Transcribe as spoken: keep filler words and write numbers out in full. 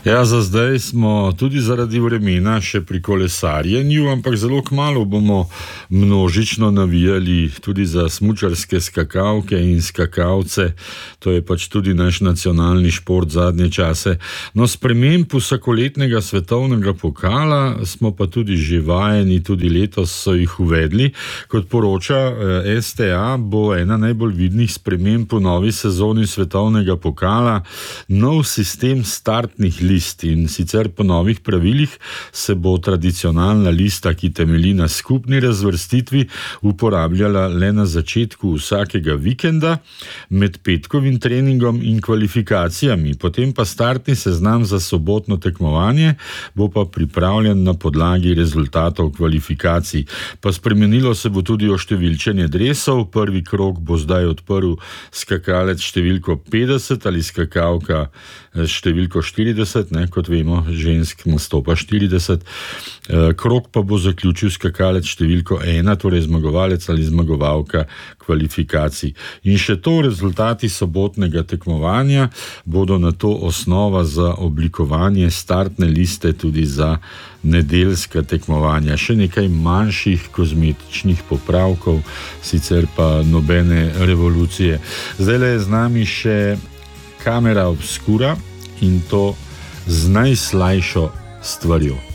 Ja, za zdaj smo tudi zaradi vremena še pri kolesarjenju, ampak zelo kmalu bomo množično navijali tudi za smučarske skakalke in skakalce. To je pač tudi naš nacionalni šport zadnje čase. No, sprememb vsakoletnega svetovnega pokala smo pa tudi že vajeni, tudi letos so jih uvedli. Kot poroča S T A, bo ena najbolj vidnih sprememb v novi sezoni svetovnega pokala nov sistem startnih list, in sicer po novih pravilih se bo tradicionalna lista, ki temelji na skupni razvrstitvi, uporabljala le na začetku vsakega vikenda med petkovim treningom in kvalifikacijami. Potem pa startni seznam za sobotno tekmovanje bo pa pripravljen na podlagi rezultatov kvalifikacij. Pa spremenilo se bo tudi oštevilčenje dresov. Prvi krog bo zdaj odprl skakalec številko petdeset ali skakalka številko štirideset, ne, kot vemo, žensk nastopa štirideset. Krog pa bo zaključil skakalec številko ena, torej zmagovalec ali zmagovalka kvalifikacij. In še to, rezultati sobotnega tekmovanja bodo na to osnova za oblikovanje startne liste tudi za nedeljska tekmovanja. Še nekaj manjših kozmetičnih popravkov, sicer pa nobene revolucije. Zdajle je z nami še kamera obskura in to z najslajšo stvarjo.